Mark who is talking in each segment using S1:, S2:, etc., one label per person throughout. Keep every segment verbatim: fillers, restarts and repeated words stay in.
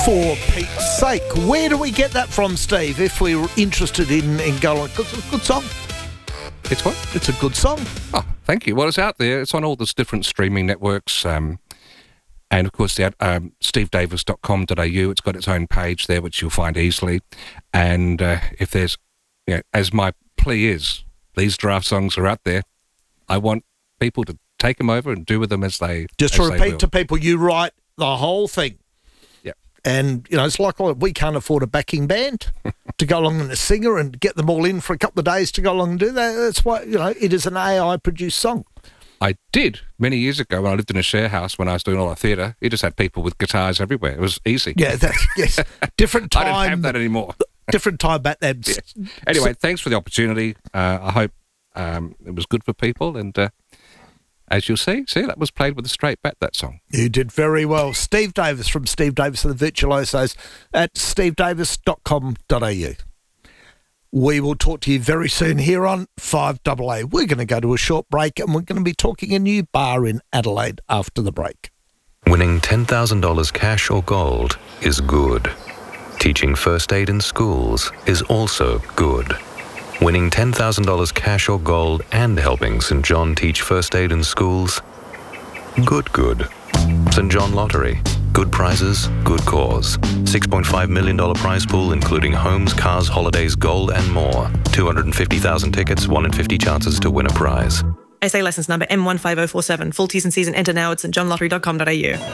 S1: For Pete's sake. Where do we get that from, Steve, if we're interested in, in going? Because it's a good song.
S2: It's what?
S1: It's a good song.
S2: Oh, thank you. Well, it's out there. It's on all the different streaming networks. Um, and, of course, the um, steve davis dot com dot a u. It's got its own page there, which you'll find easily. And uh, if there's, you know, as my plea is, these draft songs are out there. I want people to take them over and do with them as they
S1: Just
S2: as
S1: to repeat to people, you write the whole thing. And, you know, it's like we can't afford a backing band to go along and a singer and get them all in for a couple of days to go along and do that. That's why, you know, it is an A I-produced song.
S2: I did many years ago when I lived in a share house when I was doing all the theatre. You just had people with guitars everywhere. It was easy.
S1: Yeah, that's, yes. Different time.
S2: I don't have that anymore.
S1: Different time back then.
S2: Yes. Anyway, thanks for the opportunity. Uh, I hope um, it was good for people and... Uh, As you'll see, see, that was played with a straight bat, that song.
S1: You did very well. Steve Davis from Steve Davis and the Virtuosos at steve davis dot com dot a u. We will talk to you very soon here on five A A. We're going to go to a short break and we're going to be talking a new bar in Adelaide after the break.
S3: Winning ten thousand dollars cash or gold is good. Teaching first aid in schools is also good. Winning ten thousand dollars cash or gold and helping Saint John teach first aid in schools? Good, good. Saint John Lottery. Good prizes, good cause. six point five million dollars prize pool including homes, cars, holidays, gold and more. two hundred fifty thousand tickets, one in fifty chances to win a prize.
S4: S A licence number M one five zero four seven. Full T's and C's and enter now at st john lottery dot com dot a u.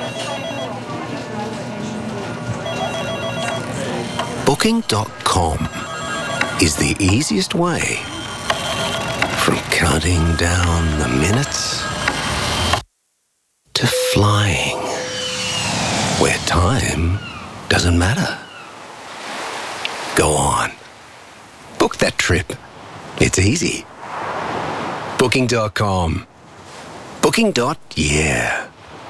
S5: Booking dot com is the easiest way from counting down the minutes to flying, where time doesn't matter. Go on. Book that trip. It's easy. Booking dot com. Booking. Yeah.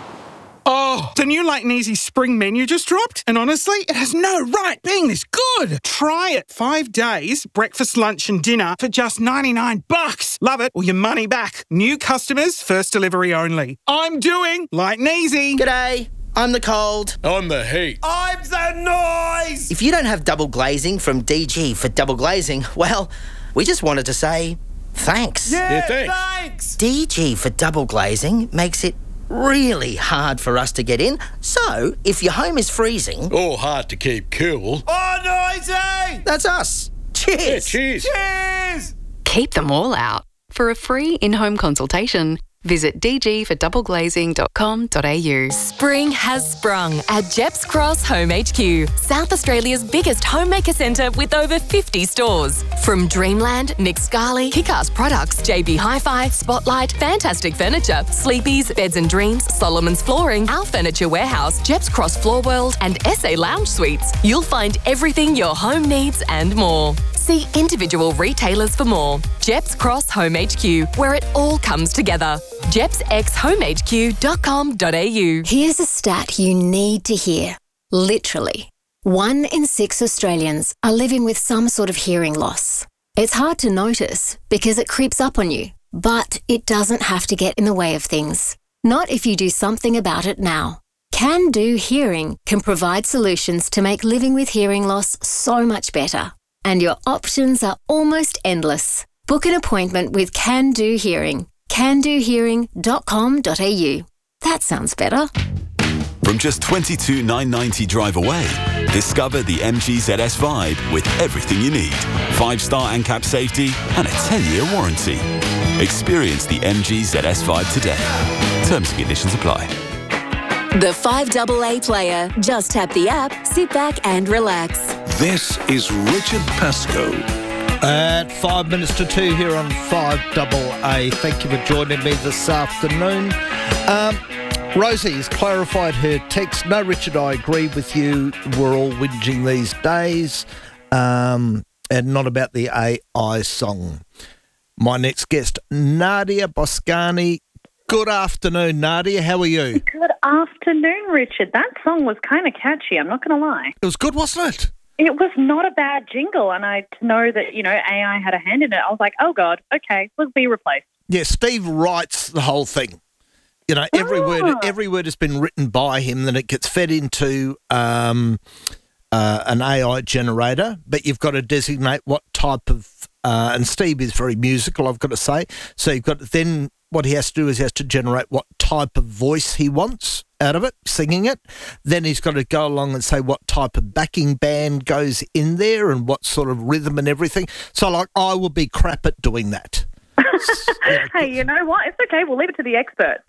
S6: Oh, the new Light and Easy spring menu just dropped, and honestly, it has no right being this good. Try it. Five days, breakfast, lunch, and dinner for just ninety-nine bucks. Love it or your money back. New customers, first delivery only. I'm doing Light and Easy.
S7: G'day. I'm the cold.
S8: I'm the heat.
S7: I'm the noise. If you don't have double glazing from D G for double glazing, well, we just wanted to say thanks.
S8: Yeah,
S6: Yeah,
S8: thanks.
S6: thanks.
S7: D G for double glazing makes it really hard for us to get in. So, if your home is freezing...
S8: Oh, hard to keep cool.
S7: Oh, noisy! That's us. Cheers.
S8: Yeah, cheers.
S7: Cheers!
S9: Keep them all out. For a free in-home consultation, visit d g for double glazing dot com dot a u.
S10: Spring has sprung at Jeps Cross Home H Q, South Australia's biggest homemaker centre with over fifty stores. From Dreamland, Nick Scali, Kick-Ass Products, J B Hi-Fi, Spotlight, Fantastic Furniture, Sleepy's, Beds and Dreams, Solomon's Flooring, Our Furniture Warehouse, Jeps Cross Floor World and S A Lounge Suites, you'll find everything your home needs and more. See individual retailers for more. Jeps Cross Home H Q, where it all comes together. jeps x home h q dot com dot a u.
S11: Here's a stat you need to hear. Literally, one in six Australians are living with some sort of hearing loss. It's hard to notice because it creeps up on you, but it doesn't have to get in the way of things. Not if you do something about it now. Can Do Hearing can provide solutions to make living with hearing loss so much better. And your options are almost endless. Book an appointment with Can Do Hearing. can do hearing dot com dot a u. That sounds better.
S12: From just twenty-two thousand nine hundred ninety drive away, discover the M G Z S Vibe with everything you need. Five-star ANCAP safety and a ten-year warranty. Experience the M G Z S Vibe today. Terms and conditions apply.
S13: The five A A player. Just tap the app, sit back and relax.
S14: This is Richard Pascoe.
S1: At five minutes to two here on five A A. Thank you for joining me this afternoon. Um, Rosie has clarified her text. No, Richard, I agree with you. We're all whinging these days. Um, and not about the A I song. My next guest, Nadia Boscani. Good afternoon, Nadia. How are you?
S15: Good afternoon, Richard. That song was kind of catchy, I'm not going to lie.
S1: It was good, wasn't it?
S15: It was not a bad jingle, and I to know that, you know, A I had a hand in it, I was like, oh, God, okay, let's be replaced.
S1: Yeah, Steve writes the whole thing. You know, every word every word has been written by him, then it gets fed into um, uh, an A I generator, but you've got to designate what type of, uh, and Steve is very musical, I've got to say, so you've got to, then what he has to do is he has to generate what type of voice he wants out of it, singing it. Then he's got to go along and say what type of backing band goes in there and what sort of rhythm and everything. So, like, I will be crap at doing that.
S15: Hey, you know what? It's okay. We'll leave it to the experts.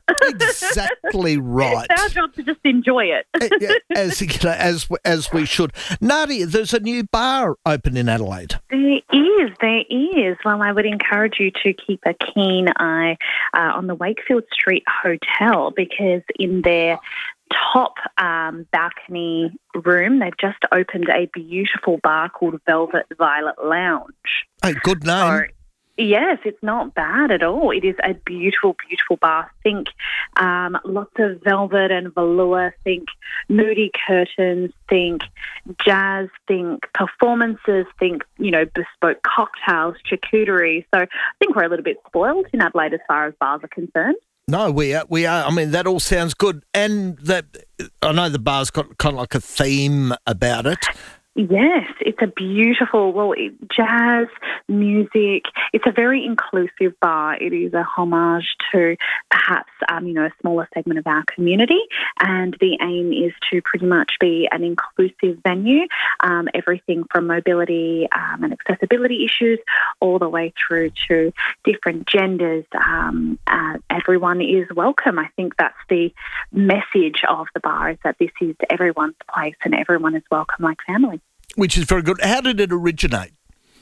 S1: Exactly right.
S15: It's our job to just enjoy it.
S1: as, you know, as as we should. Nadia, there's a new bar open in Adelaide.
S15: There is, there is. Well, I would encourage you to keep a keen eye uh, on the Wakefield Street Hotel, because in their top um, balcony room, they've just opened a beautiful bar called Velvet Violet Lounge.
S1: Hey, good name.
S15: So, yes, it's not bad at all. It is a beautiful, beautiful bar. Think um, lots of velvet and velour. Think moody curtains. Think jazz. Think performances. Think, you know, bespoke cocktails, charcuterie. So I think we're a little bit spoiled in Adelaide as far as bars are concerned.
S1: No, we are. We are. I mean, that all sounds good. And that, I know the bar's got kind of like a theme about it.
S15: Yes, it's a beautiful, well, it, jazz, music. It's a very inclusive bar. It is a homage to perhaps, um, you know, a smaller segment of our community. And the aim is to pretty much be an inclusive venue, um, everything from mobility um, and accessibility issues all the way through to different genders. Um, uh, everyone is welcome. I think that's the message of the bar, is that this is everyone's place and everyone is welcome like family.
S1: Which is very good. How did it originate?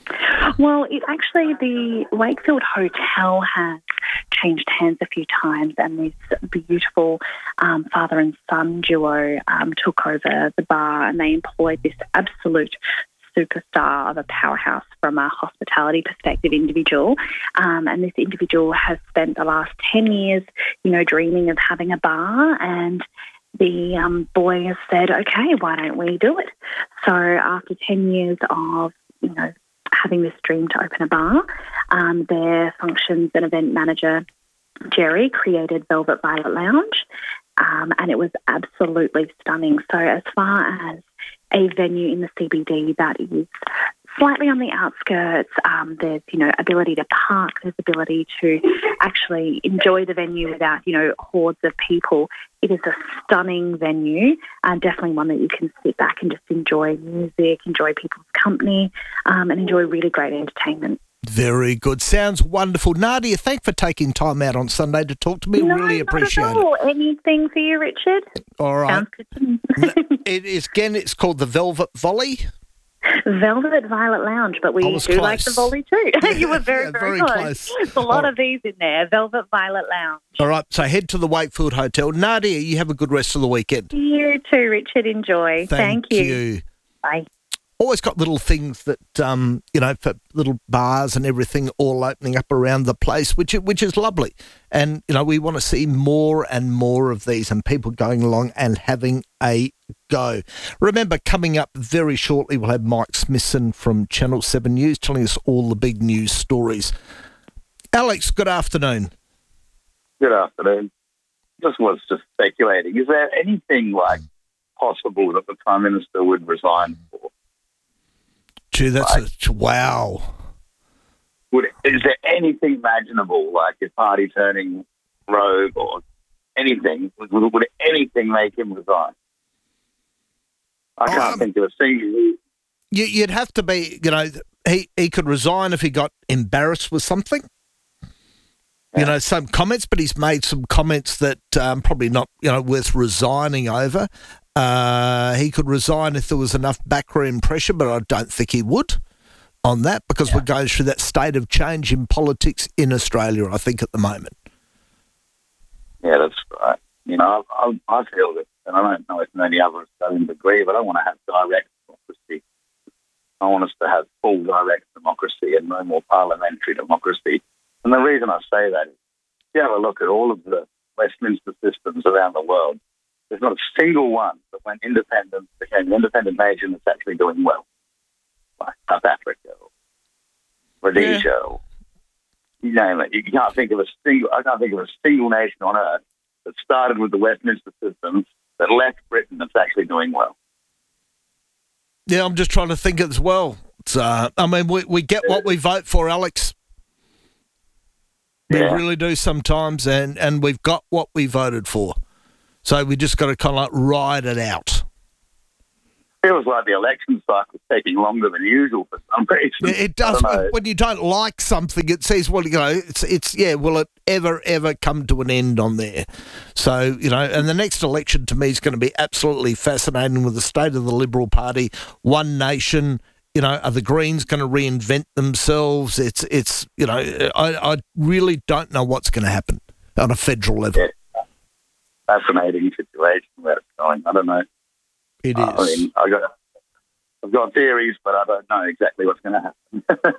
S15: Well, it actually, the Wakefield Hotel has changed hands a few times, and this beautiful um, father and son duo um, took over the bar, and they employed this absolute superstar of a powerhouse from a hospitality perspective individual. Um, and this individual has spent the last ten years, you know, dreaming of having a bar, and the um, boy has said, okay, why don't we do it? So after ten years of, you know, having this dream to open a bar, um, their functions and event manager, Jerry, created Velvet Violet Lounge, um, and it was absolutely stunning. So as far as a venue in the C B D that is slightly on the outskirts, um, there's, you know, ability to park, there's ability to actually enjoy the venue without, you know, hordes of people. It is a stunning venue, and uh, definitely one that you can sit back and just enjoy music, enjoy people's company, um, and enjoy really great entertainment.
S1: Very good. Sounds wonderful. Nadia, thanks for taking time out on Sunday to talk to me.
S15: No,
S1: really appreciate
S15: not at all.
S1: it.
S15: Anything for you, Richard?
S1: All right.
S15: Sounds good to me.
S1: It is, again, it's called the Velvet Volley.
S15: Velvet Violet Lounge, but we do
S1: close.
S15: like the volley too. You were very,
S1: yeah,
S15: very,
S1: very
S15: close.
S1: close.
S15: There's a lot
S1: Oh.
S15: of these in there. Velvet Violet Lounge.
S1: All right, so head to the Wakefield Hotel. Nadia, you have a good rest of the weekend.
S15: You too, Richard. Enjoy.
S1: Thank,
S15: Thank you.
S1: you.
S15: Bye.
S1: Always got little things that, um, you know, for little bars and everything all opening up around the place, which which is lovely. And, you know, we want to see more and more of these and people going along and having a go. Remember, coming up very shortly, we'll have Mike Smithson from Channel seven News telling us all the big news stories. Alex, good afternoon.
S16: Good afternoon. Just was just speculating. Is there anything like possible that the Prime Minister would resign for?
S1: Gee, that's like, a wow.
S16: Would is there anything imaginable, like his party turning rogue or anything? Would, would anything make him resign? I can't
S1: um,
S16: think of a single.
S1: You, you'd have to be, you know, he, he could resign if he got embarrassed with something. You know, some comments, but he's made some comments that um, probably not, you know, worth resigning over. Uh, he could resign if there was enough backroom pressure, but I don't think he would on that because yeah. we're going through that state of change in politics in Australia, I think, at the moment.
S16: Yeah, that's right. You know, I, I feel that, and I don't know if many others don't agree, but I want to have direct democracy. I want us to have full direct democracy and no more parliamentary democracy. And the reason I say that is, if you have a look at all of the Westminster systems around the world, there's not a single one that when independence became an independent nation that's actually doing well. Like South Africa or Rhodesia, yeah. or you name it. You can't think of a single, I can't think of a single nation on earth that started with the Westminster system that left Britain that's actually doing well.
S1: Yeah, I'm just trying to think as well. It's, uh, I mean, we, we get what we vote for, Alex. We
S16: Yeah.
S1: really do sometimes, and, and we've got what we voted for. So we just got to kind of like ride it out.
S16: Feels like the election cycle is taking longer than usual for some reason.
S1: It, it does.
S16: I don't know.
S1: When, when you don't like something, it says, well, you know, it's, it's yeah, will it ever, ever come to an end on there? So, you know, and the next election to me is going to be absolutely fascinating with the state of the Liberal Party, One Nation. You know, are the Greens going to reinvent themselves? It's, it's you know, I, I really don't know what's going to happen on a federal level.
S16: Yeah. Fascinating situation where it's going. I don't know.
S1: It
S16: uh,
S1: is.
S16: I mean, I got, I've got theories, but I don't know exactly what's going to happen.